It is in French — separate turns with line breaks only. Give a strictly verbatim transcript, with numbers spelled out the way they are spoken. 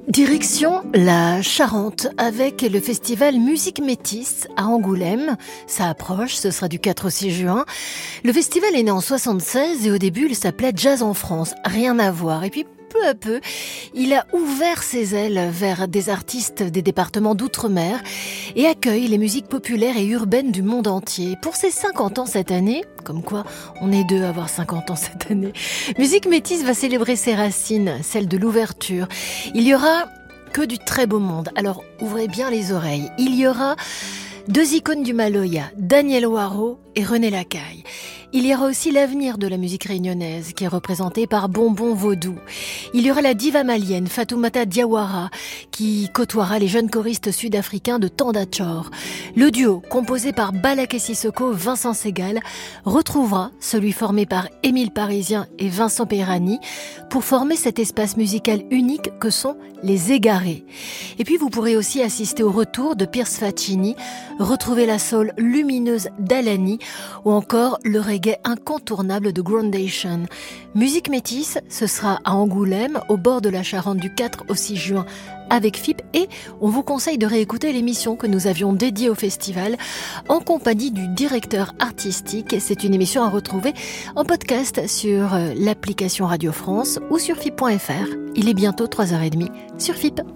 Direction la Charente avec le festival Musique Métisse à Angoulême. Ça approche, ce sera du quatre au six juin. Le festival est né en soixante-seize et au début il s'appelait Jazz en France, rien à voir. Et puis peu à peu, il a ouvert ses ailes vers des artistes des départements d'outre-mer et accueille les musiques populaires et urbaines du monde entier. Pour ses cinquante ans cette année, comme quoi on est deux à avoir cinquante ans cette année, Musique Métisse va célébrer ses racines, celles de l'ouverture. Il y aura que du très beau monde, alors ouvrez bien les oreilles. Il y aura deux icônes du Maloya, Daniel Waro et René Lacaille. Il y aura aussi l'avenir de la musique réunionnaise qui est représenté par Bonbon Vaudou. Il y aura la diva malienne Fatoumata Diawara qui côtoiera les jeunes choristes sud-africains de Tanda Chor. Le duo composé par Balaké Sissoko, Vincent Segal retrouvera celui formé par Émile Parisien et Vincent Peyrani pour former cet espace musical unique que sont les Égarés. Et puis vous pourrez aussi assister au retour de Pierce Faccini, retrouver la soul lumineuse d'Alani ou encore le reggae incontournable de Groundation. Musique Métisse, ce sera à Angoulême, au bord de la Charente du quatre au six juin avec F I P, et on vous conseille de réécouter l'émission que nous avions dédiée au festival en compagnie du directeur artistique. C'est une émission à retrouver en podcast sur l'application Radio France ou sur F I P point F R. Il est bientôt trois heures trente sur F I P.